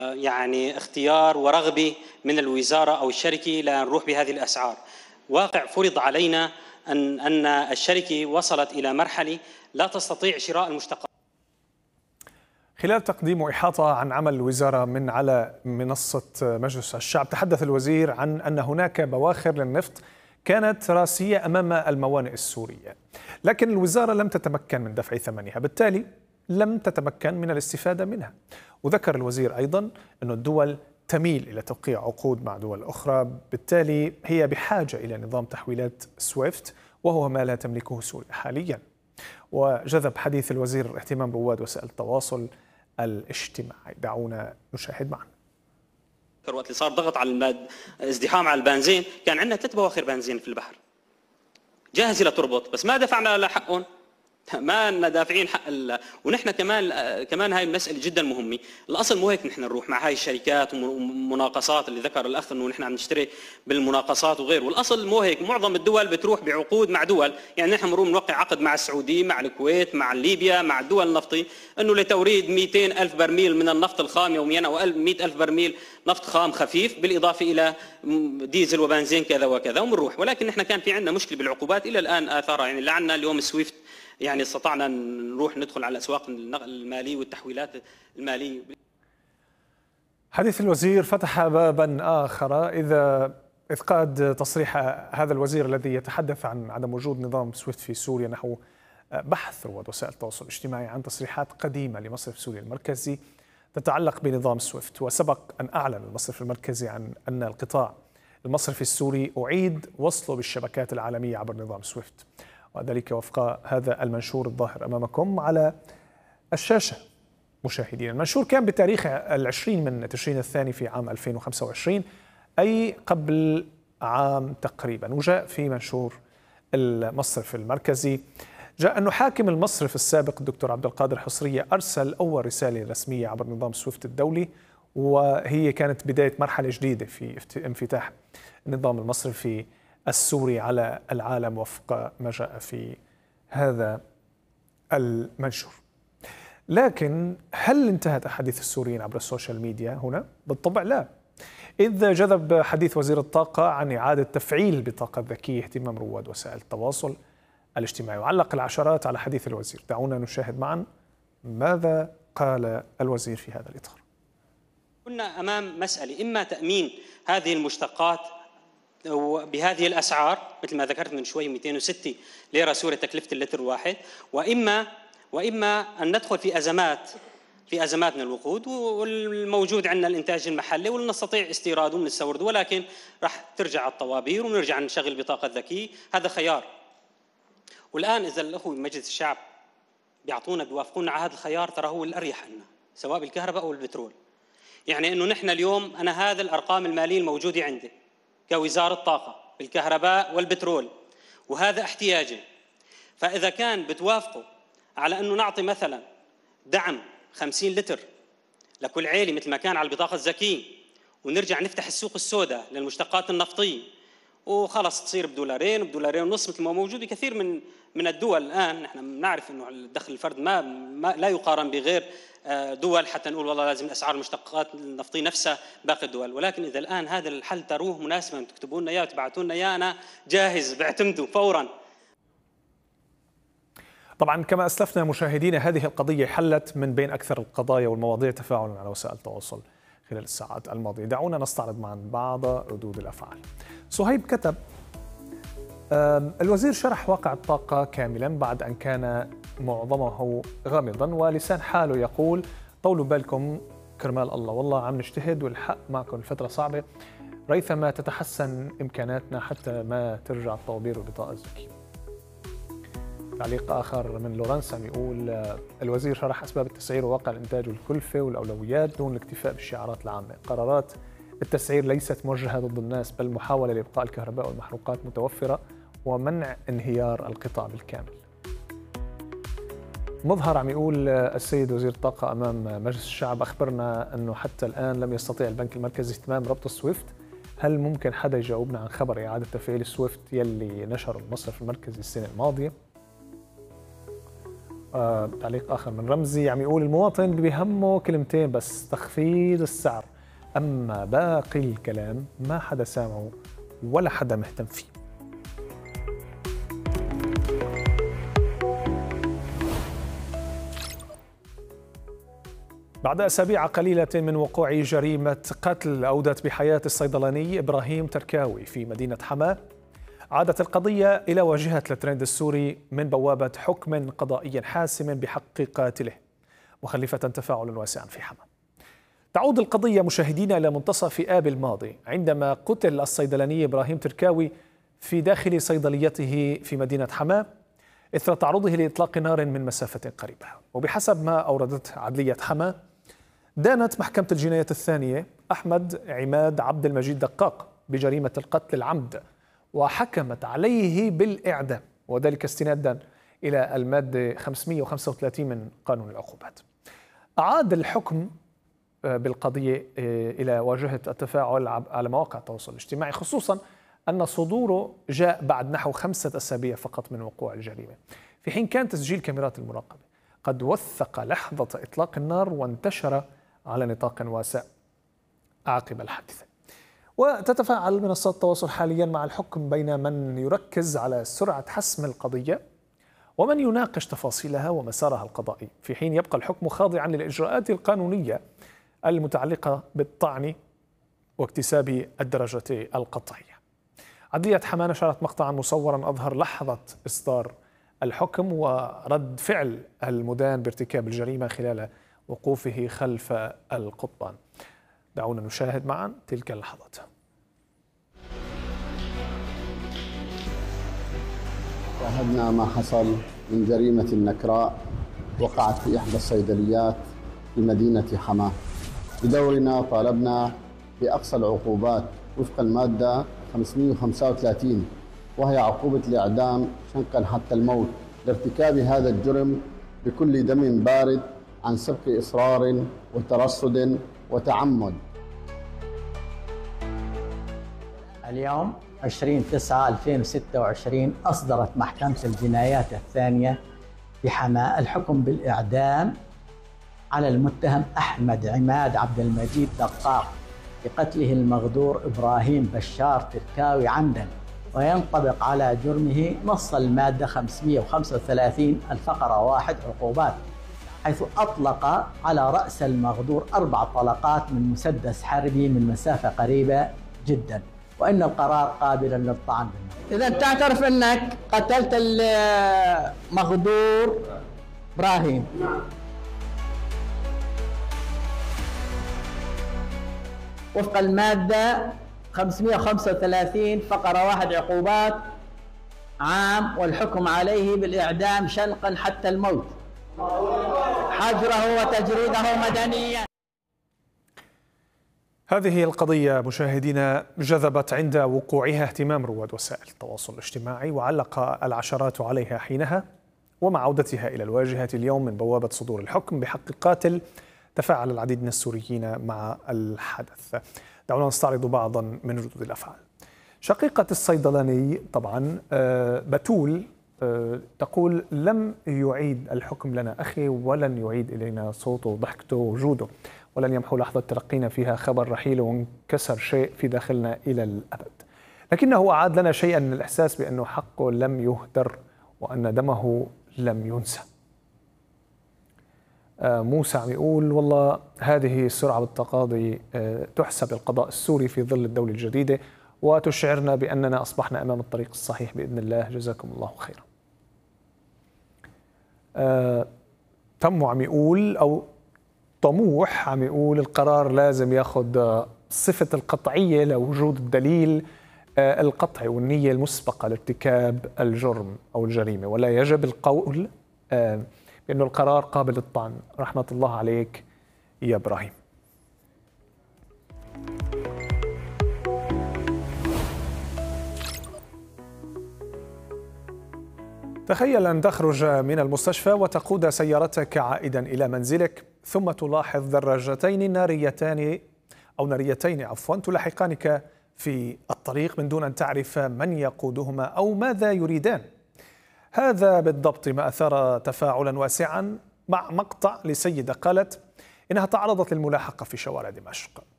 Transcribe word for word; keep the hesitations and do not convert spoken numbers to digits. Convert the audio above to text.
يعني اختيار ورغبة من الوزارة أو الشركة لنروح بهذه الأسعار. واقع فرض علينا أن أن الشركة وصلت إلى مرحلة لا تستطيع شراء المشتقات. خلال تقديم إحاطة عن عمل الوزارة من على منصة مجلس الشعب، تحدث الوزير عن أن هناك بواخر للنفط كانت راسية أمام الموانئ السورية، لكن الوزارة لم تتمكن من دفع ثمنها، بالتالي لم تتمكن من الاستفادة منها. وذكر الوزير أيضا أن الدول تميل إلى توقيع عقود مع دول أخرى، بالتالي هي بحاجة إلى نظام تحويلات سويفت وهو ما لا تملكه سوريا حاليا. وجذب حديث الوزير اهتمام رواد وسائل التواصل الاجتماعي. دعونا نشاهد معا. وقت اللي صار ضغط على الماد ازدحام على البنزين، كان عندنا ثلاث بواخر بنزين في البحر جاهزه لتربط، بس ما دفعنا لحقهم، ما لنا دافعين حق ال... ونحن كمان كمان هاي المساله جدا مهمه. الاصل مو هيك نحن نروح مع هاي الشركات ومناقصات اللي ذكر الاخ انه نحن عم نشتري بالمناقصات وغيره، والاصل مو هيك. معظم الدول بتروح بعقود مع دول، يعني نحن بنروح نوقع عقد مع السعوديه، مع الكويت، مع ليبيا، مع الدول النفطيه، انه لتوريد مئتين ألف برميل من النفط الخام يوميا او مئة ألف برميل نفط خام خفيف، بالاضافه الى ديزل وبنزين كذا وكذا، وبنروح. ولكن نحن كان في عندنا مشكله بالعقوبات الى الان اثارها، يعني اللي عندنا اليوم سويفت، يعني استطعنا نروح ندخل على الأسواق النقل المالي والتحويلات المالية. حديث الوزير فتح بابا آخر، إذا إذ تصريح هذا الوزير الذي يتحدث عن عدم وجود نظام سويفت في سوريا نحو بحث رواد وسائل التواصل الاجتماعي عن تصريحات قديمة لمصرف سوريا المركزي تتعلق بنظام سويفت. وسبق أن أعلن المصرف المركزي عن أن القطاع المصرفي السوري أعيد وصله بالشبكات العالمية عبر نظام سويفت، وذلك وفق هذا المنشور الظاهر أمامكم على الشاشة مشاهدينا. المنشور كان بتاريخ العشرين من تشرين الثاني في عام ألفين وخمسة وعشرين، أي قبل عام تقريبا. وجاء في منشور المصرف المركزي جاء أنه حاكم المصرف السابق الدكتور عبد القادر حصرية أرسل أول رسالة رسمية عبر نظام سويفت الدولي، وهي كانت بداية مرحلة جديدة في انفتاح النظام المصرفي السوري على العالم وفق ما جاء في هذا المنشور. لكن هل انتهت أحاديث السوريين عبر السوشيال ميديا هنا؟ بالطبع لا، إذ جذب حديث وزير الطاقة عن إعادة تفعيل البطاقة الذكية اهتمام رواد وسائل التواصل الاجتماعي، وعلق العشرات على حديث الوزير. دعونا نشاهد معا ماذا قال الوزير في هذا الإطار. كنا أمام مسألة، إما تأمين هذه المشتقات بهذه الأسعار مثل ما ذكرت من شوي مئتين وستة ليرة سورية تكلفة اللتر الواحد، وإما وإما أن ندخل في أزمات في أزمات من الوقود، والموجود عندنا الإنتاج المحلي واللي نستطيع استيراده من السورد، ولكن راح ترجع الطوابير ونرجع نشغل بطاقة ذكية. هذا خيار. والآن إذا الأخوة بمجلس الشعب بيعطونا بيوافقونا على هذا الخيار، ترى هو الأريح لنا سواء بالكهرباء أو البترول. يعني إنه نحن اليوم أنا هذا الأرقام المالية الموجودة عندي كوزارة طاقة بالكهرباء والبترول، وهذا احتياجي. فإذا كان بتوافقوا على أنه نعطي مثلا دعم خمسين لتر لكل عائلة مثل ما كان على البطاقة الذكية، ونرجع نفتح السوق السوداء للمشتقات النفطية وخلص تصير بدولارين وبدولارين ونص مثل ما موجود بكثير من من الدول الآن. نحن بنعرف أنه الدخل الفرد ما, ما لا يقارن بغير دول حتى نقول والله لازم أسعار المشتقات النفطية نفسها باقي الدول. ولكن إذا الآن هذا الحل تروه مناسبا تكتبوا لنا إياه وتبعتوا لنا إياه، أنا جاهز بعتمده فورا. طبعا كما أسلفنا مشاهدينا، هذه القضية حلت من بين أكثر القضايا والمواضيع تفاعلا على وسائل التواصل خلال الساعات الماضية. دعونا نستعرض معا بعض ردود الأفعال. صهيب كتب: الوزير شرح واقع الطاقة كاملا بعد أن كان معظمه غامضا، ولسان حاله يقول طولوا بالكم كرمال الله، والله عم نجتهد والحق معكم، الفترة صعبة، ريثما تتحسن إمكاناتنا حتى ما ترجع الطوابير والبطاقة الذكية. تعليق آخر من لورانس عم يقول: الوزير شرح أسباب التسعير وواقع الإنتاج والكلفة والأولويات دون الاكتفاء بالشعارات العامة. قرارات التسعير ليست موجهة ضد الناس، بل محاولة لإبقاء الكهرباء والمحروقات متوفرة ومنع انهيار القطاع بالكامل. مظهر عم يقول: السيد وزير الطاقة أمام مجلس الشعب أخبرنا أنه حتى الآن لم يستطيع البنك المركزي اهتمام ربط السويفت، هل ممكن حدا يجاوبنا عن خبر إعادة تفعيل السويفت يلي نشر المصرف المركزي السنة الماضية؟ آه تعليق آخر من رمزي عم يقول المواطن بيهمه كلمتين بس، تخفيض السعر، أما باقي الكلام ما حدا سامعه ولا حدا مهتم فيه. بعد أسابيع قليلة من وقوع جريمة قتل أودت بحياة الصيدلاني إبراهيم تركاوي في مدينة حماة، عادت القضية إلى واجهة الترند السوري من بوابة حكم قضائي حاسم بحق قاتله، مخلفة تفاعل واسعا في حماة. تعود القضية مشاهدينا إلى منتصف آب الماضي عندما قتل الصيدلاني إبراهيم تركاوي في داخل صيدليته في مدينة حماة إثر تعرضه لإطلاق نار من مسافة قريبة. وبحسب ما أوردت عدلية حماة، دانت محكمة الجنايات الثانية أحمد عماد عبد المجيد دقاق بجريمة القتل العمد، وحكمت عليه بالإعدام، وذلك استنادا إلى المادة خمسمئة وخمسة وثلاثين من قانون العقوبات. أعاد الحكم بالقضية إلى واجهة التفاعل على مواقع التواصل الاجتماعي، خصوصا أن صدوره جاء بعد نحو خمسة أسابيع فقط من وقوع الجريمة، في حين كان تسجيل كاميرات المراقبة قد وثق لحظة إطلاق النار وانتشر على نطاق واسع عقب الحادثة. وتتفاعل منصات التواصل حاليا مع الحكم بين من يركز على سرعة حسم القضية ومن يناقش تفاصيلها ومسارها القضائي، في حين يبقى الحكم خاضعا للإجراءات القانونية المتعلقة بالطعن واكتساب الدرجة القطعية. عدلية حماة نشرت مقطعا مصورا أظهر لحظة إصدار الحكم ورد فعل المدان بارتكاب الجريمة خلال وقوفه خلف القضبان. دعونا نشاهد معا تلك اللحظات. شاهدنا ما حصل من جريمة نكراء وقعت في إحدى الصيدليات في مدينة حماة. بدورنا طالبنا بأقصى العقوبات وفق المادة خمسمئة وخمسة وثلاثين، وهي عقوبة الإعدام شنقا حتى الموت لارتكاب هذا الجرم بكل دم بارد عن سبق إصرار وترصد وتعمد. اليوم عشرين تسعة ألفين وستة وعشرين أصدرت محكمة الجنايات الثانية بحماة الحكم بالإعدام على المتهم أحمد عماد عبد المجيد دقاق بقتله المغدور إبراهيم بشار تركاوي عمدا، وينطبق على جرمه نص المادة خمسمئة وخمسة وثلاثين الفقرة واحد عقوبات، حيث أطلق على رأس المغدور أربع طلقات من مسدس حربي من مسافة قريبة جدا، وإن القرار قابلا للطعن. إذا تعترف أنك قتلت المغدور إبراهيم، وفق المادة خمسمئة وخمسة وثلاثين فقرة واحد عقوبات عام، والحكم عليه بالإعدام شنقا حتى الموت، حجره وتجريده مدنيا. هذه القضية مشاهدينا جذبت عند وقوعها اهتمام رواد وسائل التواصل الاجتماعي، وعلق العشرات عليها حينها، ومع عودتها إلى الواجهة اليوم من بوابة صدور الحكم بحق القاتل تفاعل العديد من السوريين مع الحدث. دعونا نستعرض بعضا من ردود الأفعال. شقيقة الصيدلاني طبعا بتول تقول: لم يعيد الحكم لنا أخي، ولن يعيد إلينا صوته وضحكته ووجوده، ولن يمحو لحظة تلقينا فيها خبر رحيله وانكسر شيء في داخلنا إلى الأبد، لكنه أعاد لنا شيئا من الإحساس بأنه حقه لم يهدر وأن دمه لم ينسى. موسى عم يقول: والله هذه السرعة بالتقاضي تحسب القضاء السوري في ظل الدولة الجديدة وتشعرنا بأننا أصبحنا أمام الطريق الصحيح بإذن الله، جزاكم الله خيرا. آه تمو عم يقول أو طموح عم يقول: القرار لازم ياخذ صفة القطعية لوجود الدليل آه القطعي والنية المسبقة لارتكاب الجرم أو الجريمة، ولا يجب القول آه بأنه القرار قابل للطعن. رحمة الله عليك يا إبراهيم. تخيل أن تخرج من المستشفى وتقود سيارتك عائدا إلى منزلك، ثم تلاحظ دراجتين ناريتان أو ناريتين عفوا تلاحقانك في الطريق من دون أن تعرف من يقودهما أو ماذا يريدان. هذا بالضبط ما أثار تفاعلا واسعا مع مقطع لسيدة قالت إنها تعرضت للملاحقة في شوارع دمشق.